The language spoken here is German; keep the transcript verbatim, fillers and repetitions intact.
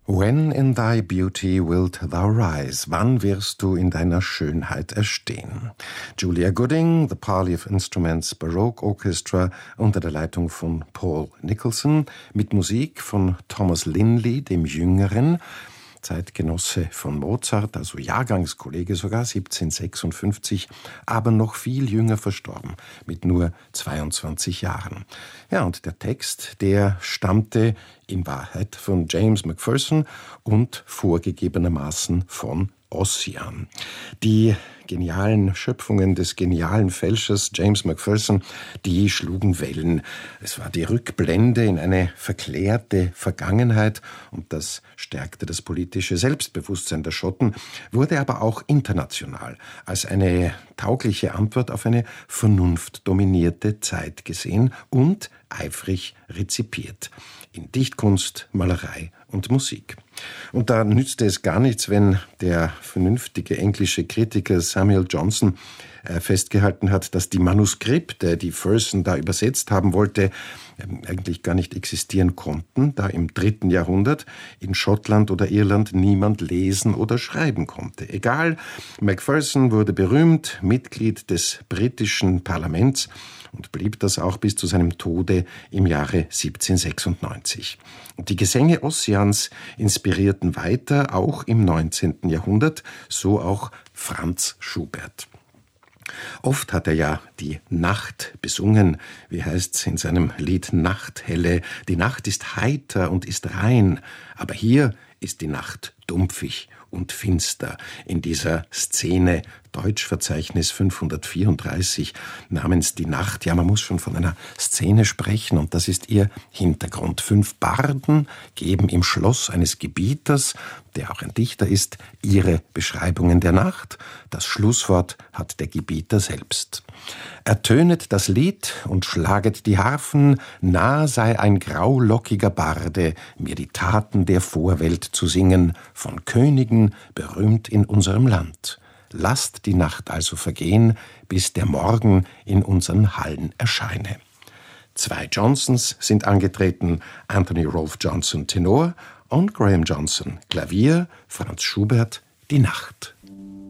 When in thy beauty wilt thou rise? Wann wirst du in deiner Schönheit erstehen? Julia Gooding, The Parley of Instruments Baroque Orchestra unter der Leitung von Paul Nicholson mit Musik von Thomas Linley, dem Jüngeren, Zeitgenosse von Mozart, also Jahrgangskollege sogar, siebzehnhundertsechsundfünfzig, aber noch viel jünger verstorben, mit nur zweiundzwanzig Jahren. Ja, und der Text, der stammte in Wahrheit von James Macpherson und vorgegebenermaßen von Ossian. Die genialen Schöpfungen des genialen Fälschers James Macpherson, die schlugen Wellen. Es war die Rückblende in eine verklärte Vergangenheit und das stärkte das politische Selbstbewusstsein der Schotten, wurde aber auch international als eine taugliche Antwort auf eine vernunftdominierte Zeit gesehen und eifrig rezipiert. In Dichtkunst, Malerei und Musik. Und da nützte es gar nichts, wenn der vernünftige englische Kritiker Samuel Johnson äh, festgehalten hat, dass die Manuskripte, die Fersen da übersetzt haben wollte, äh, eigentlich gar nicht existieren konnten, da im dritten Jahrhundert in Schottland oder Irland niemand lesen oder schreiben konnte. Egal, Macpherson wurde berühmt, Mitglied des britischen Parlaments und blieb das auch bis zu seinem Tode im Jahre siebzehnhundertsechsundneunzig. Und die Gesänge Ossians inspirierten weiter, auch im neunzehnten Jahrhundert, so auch Franz Schubert. Oft hat er ja die Nacht besungen, wie heißt's in seinem Lied Nachthelle. Die Nacht ist heiter und ist rein, aber hier ist die Nacht dumpfig und finster in dieser Szene, Deutschverzeichnis fünfhundertvierunddreißig, namens Die Nacht. Ja, man muss schon von einer Szene sprechen und das ist ihr Hintergrund. Fünf Barden geben im Schloss eines Gebieters, der auch ein Dichter ist, ihre Beschreibungen der Nacht. Das Schlusswort hat der Gebieter selbst. Ertönet das Lied und schlaget die Harfen, nah sei ein graulockiger Barde, mir die Taten der Vorwelt zu singen, von Königen berühmt in unserem Land. Lasst die Nacht also vergehen, bis der Morgen in unseren Hallen erscheine. Zwei Johnsons sind angetreten, Anthony Rolfe Johnson Tenor und Graham Johnson Klavier, Franz Schubert die Nacht.